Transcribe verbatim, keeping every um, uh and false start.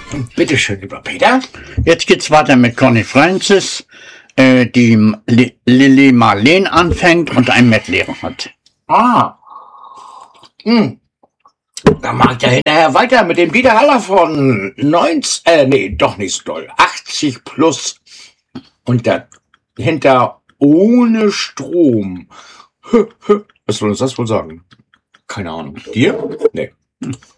Bitte schön, lieber Peter. Jetzt geht's weiter mit Connie Francis, äh, die Li- Lili Marleen anfängt und ein Medley hat. Ah. Hm. Dann macht er hinterher weiter mit dem Dieter Haller von neunzig, äh, nee, doch nicht so doll. achtzig plus. Und dahinter ohne Strom. Was soll uns das wohl sagen? Keine Ahnung. Dir? Nee.